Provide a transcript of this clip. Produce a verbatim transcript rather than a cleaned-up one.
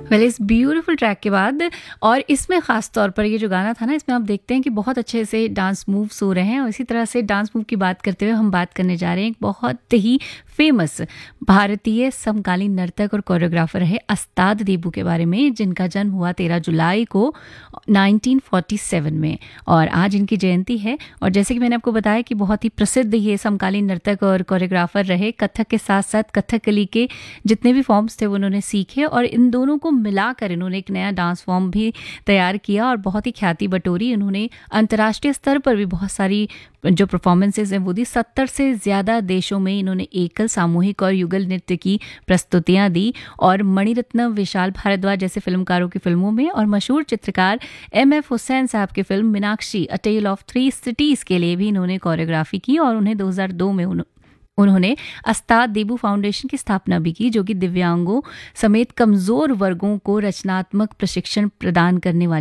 Well इस beautiful track के बाद और इसमें ख़ास तौर पर ये जो गाना था ना, इसमें आप देखते हैं कि बहुत अच्छे से डांस मूव्स हो रहे हैं। और इसी तरह से डांस मूव की बात करते हुए हम बात करने जा रहे हैं एक बहुत ही फेमस भारतीय समकालीन नर्तक और कोरियोग्राफर है अस्ताद देबू के बारे में, जिनका जन्म हुआ तेरह जुलाई को नाइनटीन फोर्टी सेवन में और आज इनकी जयंती है। और जैसे कि मैंने आपको बताया कि बहुत ही प्रसिद्ध ये समकालीन नर्तक और कोरियोग्राफर रहे। कथक के साथ साथ कथकली के जितने भी फॉर्म्स थे वो उन्होंने सीखे और इन दोनों को मिलाकर इन्होंने एक नया डांस फॉर्म भी तैयार किया और बहुत ही ख्याति बटोरी। उन्होंने अंतर्राष्ट्रीय स्तर पर भी बहुत सारी जो परफॉर्मेंसेज हैं वो दी। सत्तर से ज़्यादा देशों में इन्होंने एकल, सामूहिक और युगल नृत्य की प्रस्तुतियां दी और मणिरत्नम, विशाल भारद्वाज जैसे फिल्मकारों की फिल्मों में और मशहूर चित्रकार एम एफ हुसैन साहब की film Meenakshi a tell of three cities के लिए भी इन्होंने कोरियोग्राफी की। और उन्हें दो हज़ार दो में उन, उन्होंने अस्ताद देबू फाउंडेशन की स्थापना भी की, जो कि दिव्यांगों समेत कमज़ोर वर्गों को रचनात्मक प्रशिक्षण प्रदान करने वाली